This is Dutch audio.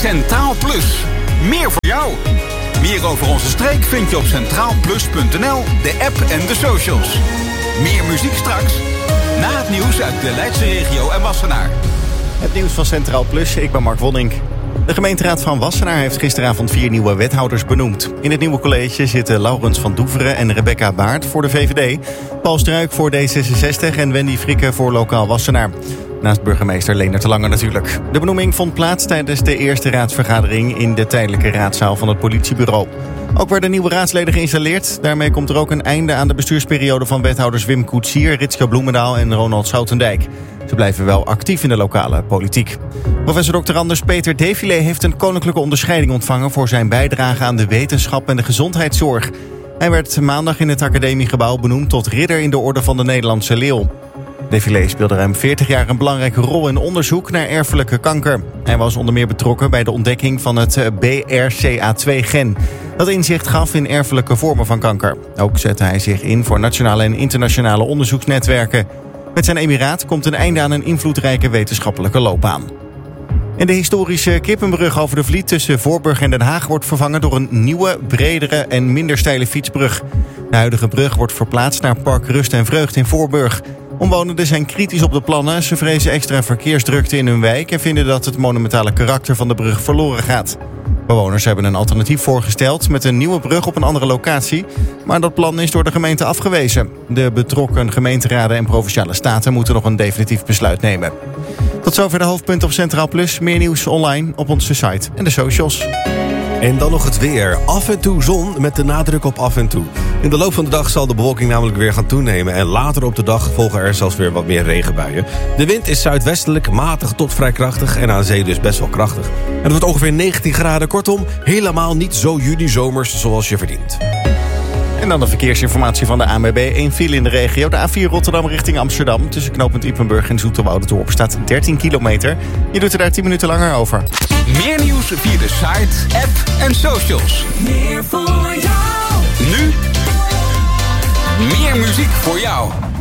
Centraal Plus. Meer voor jou. Meer over onze streek vind je op centraalplus.nl, de app en de socials. Meer muziek straks. Na het nieuws uit de Leidse regio en Wassenaar. Het nieuws van Centraal Plus, ik ben Mark Wonink. De gemeenteraad van Wassenaar heeft gisteravond 4 nieuwe wethouders benoemd. In het nieuwe college zitten Laurens van Doeveren en Rebecca Baart voor de VVD... Paul Struik voor D66 en Wendy Frikke voor Lokaal Wassenaar. Naast burgemeester Leendert de Lange natuurlijk. De benoeming vond plaats tijdens de eerste raadsvergadering... in de tijdelijke raadzaal van het politiebureau. Ook werden nieuwe raadsleden geïnstalleerd. Daarmee komt er ook een einde aan de bestuursperiode van wethouders Wim Koetsier, Ritske Bloemendaal en Ronald Soutendijk. Ze blijven wel actief in de lokale politiek. Professor Dr. Anders Peter Defilé heeft een koninklijke onderscheiding ontvangen... voor zijn bijdrage aan de wetenschap en de gezondheidszorg. Hij werd maandag in het academiegebouw benoemd tot ridder in de orde van de Nederlandse Leeuw. Defilé speelde ruim 40 jaar een belangrijke rol in onderzoek naar erfelijke kanker. Hij was onder meer betrokken bij de ontdekking van het BRCA2-gen... dat inzicht gaf in erfelijke vormen van kanker. Ook zette hij zich in voor nationale en internationale onderzoeksnetwerken. Met zijn emiraat komt een einde aan een invloedrijke wetenschappelijke loopbaan. En de historische Kippenbrug over de Vliet tussen Voorburg en Den Haag... wordt vervangen door een nieuwe, bredere en minder steile fietsbrug. De huidige brug wordt verplaatst naar Park Rust en Vreugd in Voorburg. Omwonenden zijn kritisch op de plannen. Ze vrezen extra verkeersdrukte in hun wijk... en vinden dat het monumentale karakter van de brug verloren gaat. Bewoners hebben een alternatief voorgesteld met een nieuwe brug op een andere locatie. Maar dat plan is door de gemeente afgewezen. De betrokken gemeenteraden en provinciale staten moeten nog een definitief besluit nemen. Tot zover de hoofdpunten op Centraal Plus. Meer nieuws online op onze site en de socials. En dan nog het weer. Af en toe zon met de nadruk op af en toe. In de loop van de dag zal de bewolking namelijk weer gaan toenemen... en later op de dag volgen er zelfs weer wat meer regenbuien. De wind is zuidwestelijk, matig tot vrij krachtig... en aan zee dus best wel krachtig. En het wordt ongeveer 19 graden. Kortom, helemaal niet zo juni-zomers zoals je verdient. En dan de verkeersinformatie van de ANWB. 1 file in de regio. De A4 Rotterdam richting Amsterdam. Tussen knooppunt Ypenburg en Zoeterwoude-Dorp staat 13 kilometer. Je doet er daar 10 minuten langer over. Meer nieuws via de site, app en socials. Meer voor jou. Nu meer muziek voor jou.